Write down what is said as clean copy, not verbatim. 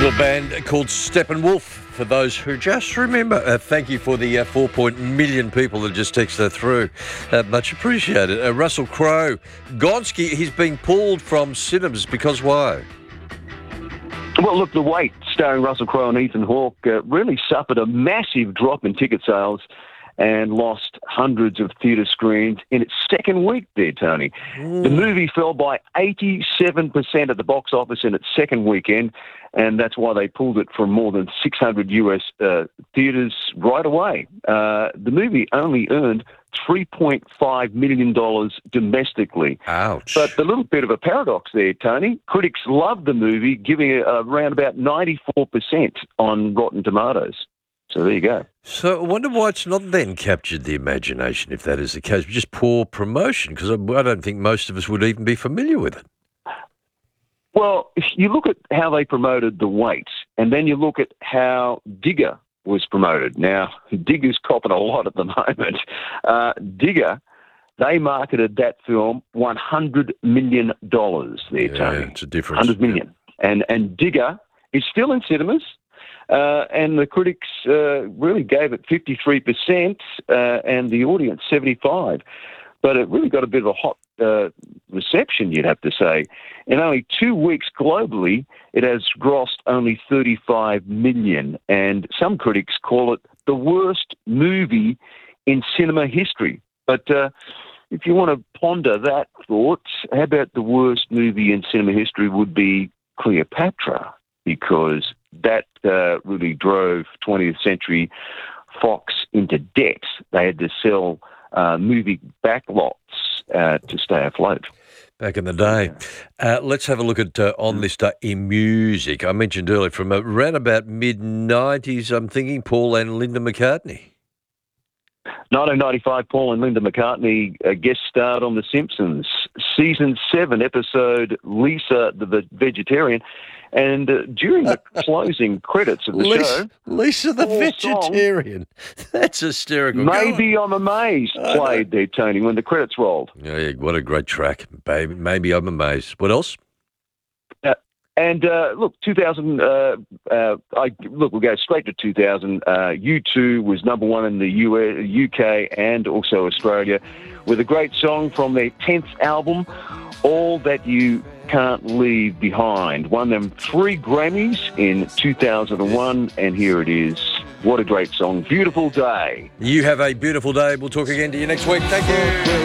Little band called Steppenwolf, for those who just remember. Thank you for the 4 million people that just texted through. Much appreciated. Russell Crowe, Gonski, he's being pulled from cinemas because why? Well, look, The Wait, starring Russell Crowe and Ethan Hawke, really suffered a massive drop in ticket sales and lost hundreds of theatre screens in its second week there, Tony. The movie fell by 87% at the box office in its second weekend, and that's why they pulled it from more than 600 US theatres right away. The movie only earned $3.5 million domestically. Ouch. But the little bit of a paradox there, Tony, critics loved the movie, giving it around about 94% on Rotten Tomatoes. So there you go. So I wonder why it's not then captured the imagination, if that is the case. Just poor promotion, because I don't think most of us would even be familiar with it. Well, if you look at how they promoted The Wait, and then you look at how Digger was promoted. Now, Digger's copping a lot at the moment. Digger, they marketed that film $100 million there, Tony. It's a difference. $100 million. And Digger is still in cinemas. And the critics really gave it 53% and the audience 75%. But it really got a bit of a hot reception, you'd have to say. In only 2 weeks globally, it has grossed only $35 million. And some critics call it the worst movie in cinema history. But if you want to ponder that thought, how about the worst movie in cinema history would be Cleopatra? Because that really drove 20th Century Fox into debt. They had to sell movie backlots to stay afloat. Back in the day. Let's have a look at On This Day in music. I mentioned earlier from around about mid-90s, I'm thinking Paul and Linda McCartney. 1995, Paul and Linda McCartney guest starred on The Simpsons. Season 7 episode, Lisa the Vegetarian. And during the closing credits of the show... Lisa the Vegetarian. That's hysterical. Maybe I'm Amazed played there, Tony, when the credits rolled. Yeah, what a great track. Baby, Maybe I'm Amazed. What else? Look, 2000. We'll go straight to 2000. U2 was number one in the UK and also Australia, with a great song from their 10th album, All That You Can't Leave Behind. Won them 3 Grammys in 2001, and here it is. What a great song! Beautiful Day. You have a beautiful day. We'll talk again to you next week. Thank you.